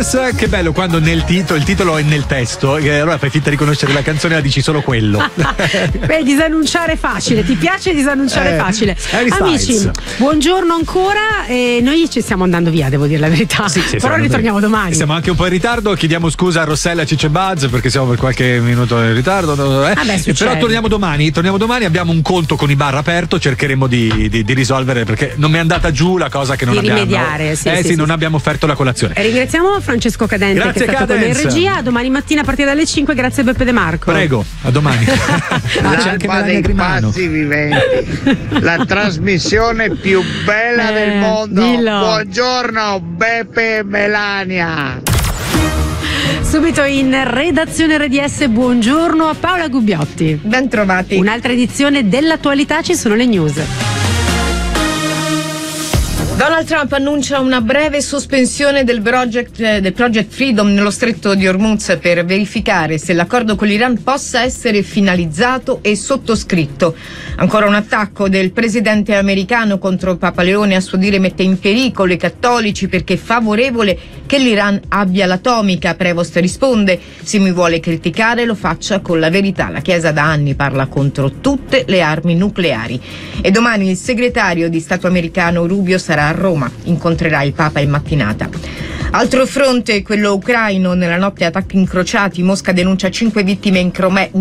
Cadence, che bello quando il titolo è nel testo, e allora fai finta di conoscere la canzone e la dici solo quello. Beh, disannunciare facile, ti piace disannunciare facile. Amici, buongiorno ancora, noi ci stiamo andando via, devo dire la verità. Sì, però ritorniamo domani. Siamo anche un po' in ritardo, chiediamo scusa a Rossella, Ciccio e Buzz perché siamo per qualche minuto in ritardo. Però torniamo domani, abbiamo un conto con i bar aperto, cercheremo di risolvere perché non mi è andata giù la cosa che non abbiamo. Di rimediare, non abbiamo offerto la colazione. Ringraziamo Francesco Cadente, grazie, che è stato con me in regia. Domani mattina a partire dalle 5, grazie a Beppe De Marco. Prego, a domani. C'è anche dei pazzi viventi, la trasmissione più bella del mondo. Dillo. Buongiorno Beppe e Melania. Subito in redazione RDS, buongiorno a Paola Gubbiotti. Ben trovati. Un'altra edizione dell'attualità, ci sono le news. Donald Trump annuncia una breve sospensione del Project Freedom nello stretto di Hormuz per verificare se l'accordo con l'Iran possa essere finalizzato e sottoscritto. Ancora un attacco del presidente americano contro Papa Leone, a suo dire mette in pericolo i cattolici perché è favorevole che l'Iran abbia l'atomica. Prevost risponde: se mi vuole criticare lo faccia con la verità. La Chiesa da anni parla contro tutte le armi nucleari. E domani il segretario di Stato americano Rubio sarà a Roma, incontrerà il Papa in mattinata. Altro fronte, quello ucraino. Nella notte attacchi incrociati, Mosca denuncia 5 vittime in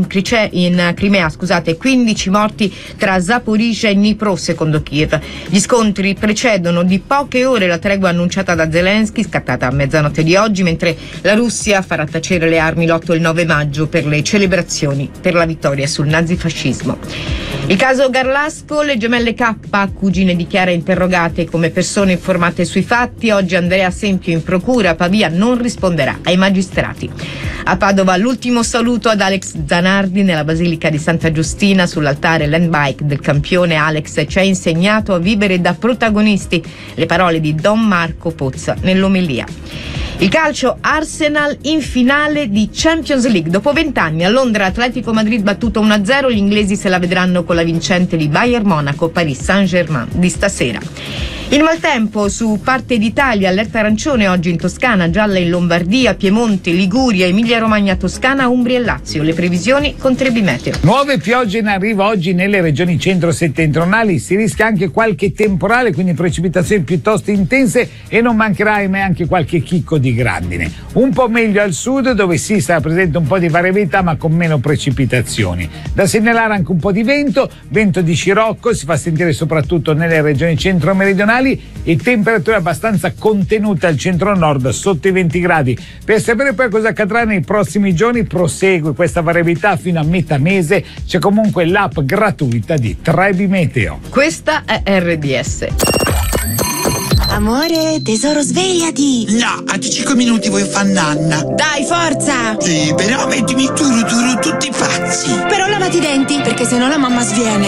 Crimea, e 15 morti tra Zaporizhzhia e Dnipro, secondo Kiev. Gli scontri precedono di poche ore la tregua annunciata da Zelensky, scattata a mezzanotte di oggi, mentre la Russia farà tacere le armi l'8 e il 9 maggio per le celebrazioni per la vittoria sul nazifascismo. Il caso Garlasco, le gemelle K, cugine di Chiara interrogate come persone informate sui fatti. Oggi Andrea Sempio in procura a Pavia non risponderà ai magistrati. A Padova l'ultimo saluto ad Alex Zanardi nella Basilica di Santa Giustina. Sull'altare l'handbike del campione Alex ci ha insegnato a vivere da protagonisti, le parole di Don Marco Pozza nell'omelia. Il calcio, Arsenal in finale di Champions League. Dopo 20 anni a Londra Atletico Madrid battuto 1-0, gli inglesi se la vedranno con la vincente di Bayern Monaco Paris Saint-Germain di stasera. Il maltempo su parte d'Italia, allerta arancione oggi in Toscana, gialla in Lombardia, Piemonte, Liguria, Emilia Romagna, Toscana, Umbria e Lazio. Le previsioni con Trebi Meteo. Nuove piogge in arrivo oggi nelle regioni centro-settentrionali, si rischia anche qualche temporale, quindi precipitazioni piuttosto intense, e non mancherà ahimè anche qualche chicco di grandine. Un po' meglio al sud, dove sì sarà presente un po' di variabilità ma con meno precipitazioni. Da segnalare anche un po' di vento di scirocco, si fa sentire soprattutto nelle regioni centro-meridionali, e temperature abbastanza contenute al centro-nord sotto i 20 gradi. Per sapere poi cosa accadrà nei prossimi giorni, prosegue questa variabilità fino a metà mese. C'è comunque l'app gratuita di Trebi Meteo. Questa è RDS. Amore, tesoro, svegliati! No, a 5 minuti vuoi far nanna. Dai, forza! Sì, però mettimi tutti pazzi. Però lavati i denti, perché sennò la mamma sviene.